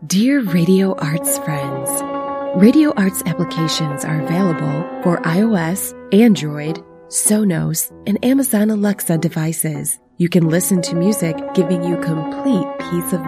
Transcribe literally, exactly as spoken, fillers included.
Dear Radio Arts friends, Radio Arts applications are available for iOS, Android, Sonos, and Amazon Alexa devices. You can listen to music giving you complete peace of mind.